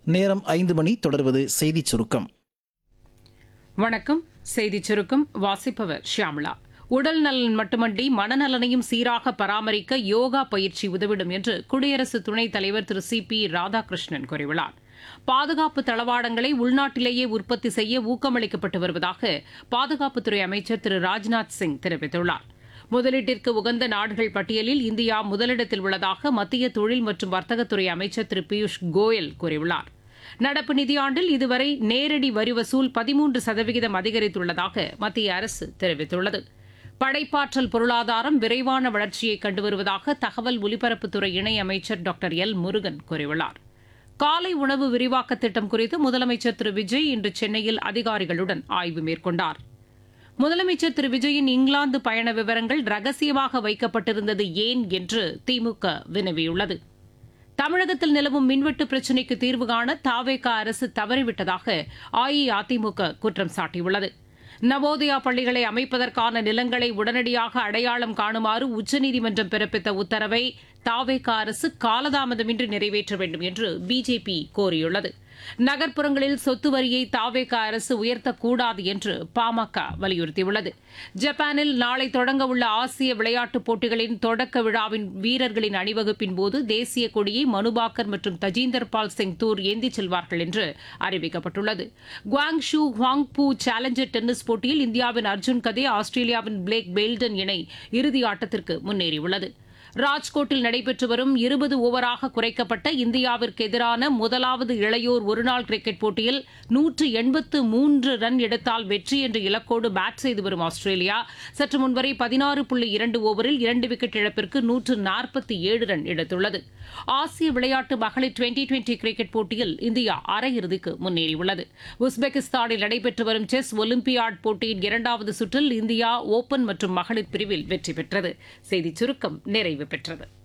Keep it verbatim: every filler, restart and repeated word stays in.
நேரம் ஐந்து மணி. தொடர்வது செய்திச் சுருக்கம். வணக்கம். செய்திச் சுருக்கம் வாசிப்பவர் ஷியாமளா. உடல் நலன் மட்டுமன்றி மனநலனையும் சீராக பராமரிக்க யோகா பயிற்சி உதவிடும் என்று குடியரசு துணைத் தலைவர் திரு சி பி ராதாகிருஷ்ணன் கூறியுள்ளார். பாதுகாப்பு தளவாடங்களை உள்நாட்டிலேயே உற்பத்தி செய்ய ஊக்கமளிக்கப்பட்டு வருவதாக பாதுகாப்புத்துறை அமைச்சர் திரு ராஜ்நாத் சிங் தெரிவித்துள்ளார். முதலீட்டிற்கு உகந்த நாடுகள் பட்டியலில் இந்தியா முதலிடத்தில் உள்ளதாக மத்திய தொழில் மற்றும் வர்த்தகத்துறை அமைச்சர் திரு பியூஷ் கோயல் கூறியுள்ளார். நடப்பு நிதியாண்டில் இதுவரை நேரடி வரி வசூல் பதிமூன்று சதவிகிதம் அதிகரித்துள்ளதாக மத்திய அரசு தெரிவித்துள்ளது. படைப்பாற்றல் பொருளாதாரம் விரைவான வளர்ச்சியை கண்டு வருவதாக தகவல் ஒலிபரப்புத்துறை இணையமைச்சர் டாக்டர் எல் முருகன் கூறியுள்ளார். காலை உணவு விரிவாக்க திட்டம் குறித்து முதலமைச்சர் திரு விஜய் இன்று சென்னையில் அதிகாரிகளுடன் ஆய்வு மேற்கொண்டார். முதலமைச்சர் திரு விஜயின் இங்கிலாந்து பயண விவரங்கள் ரகசியமாக வைக்கப்பட்டிருந்தது ஏன் என்று திமுக வினவியுள்ளது. தமிழகத்தில் நிலவும் மின்வெட்டு பிரச்சினைக்கு தீர்வு காண தாவேக அரசு தவறிவிட்டதாக அஇஅதிமுக குற்றம் சாட்டியுள்ளது. நவோதயா பள்ளிகளை அமைப்பதற்கான நிலங்களை உடனடியாக அடையாளம் காணுமாறு உச்சநீதிமன்றம் பிறப்பித்த உத்தரவை தாவேக அரசு காலதாமதமின்றி நிறைவேற்ற வேண்டும் என்று பிஜேபி கோரியுள்ளது. நகர்ப்புறங்களில் சொத்து வரியை தாவேக அரசு உயர்த்தக்கூடாது என்று பாமக வலியுறுத்தியுள்ளது. ஜப்பானில் நாளை தொடங்க உள்ள ஆசிய விளையாட்டுப் போட்டிகளின் தொடக்க விழாவின் வீரர்களின் அணிவகுப்பின் போது தேசிய கொடியை மனுபாக்கர் மற்றும் தஜீந்தர் பால் சிங் தூர் ஏந்திச் செல்வார்கள் என்று அறிவிக்கப்பட்டுள்ளது. குவாங்ஷூ ஹுவாங்பூ சேலஞ்சர் டென்னிஸ் போட்டியில் இந்தியாவின் அர்ஜுன் கதே ஆஸ்திரேலியாவின் பிளேக் பெய்ல்டன் இணை இறுதி ஆட்டத்திற்கு முன்னேறியுள்ளது. ராஜ்கோட்டில் நடைபெற்று வரும் இருபது ஓவராக குறைக்கப்பட்ட இந்தியாவிற்கு எதிரான முதலாவது இளையோர் ஒருநாள் கிரிக்கெட் போட்டியில் நூற்று எண்பத்து மூன்று ரன் எடுத்தால் வெற்றி என்ற இலக்கோடு பேட் செய்து வரும் ஆஸ்திரேலியா சற்று முன்வரை பதினாறு புள்ளி இரண்டு ஓவரில் இரண்டு விக்கெட் இழப்பிற்கு நூற்று நாற்பத்தி ஏழு ரன் எடுத்துள்ளது. ஆசிய விளையாட்டு மகளிர் டுவெண்டி டுவெண்டி கிரிக்கெட் போட்டியில் இந்தியா அரையிறுதிக்கு முன்னேறியுள்ளது. உஸ்பெகிஸ்தானில் நடைபெற்று வரும் செஸ் ஒலிம்பியாட் போட்டியின் இரண்டாவது சுற்றில் இந்தியா ஓபன் மற்றும் மகளிர் பிரிவில் வெற்றி பெற்றது. செய்திச் சுருக்கம் நிறைவு பெற்றது.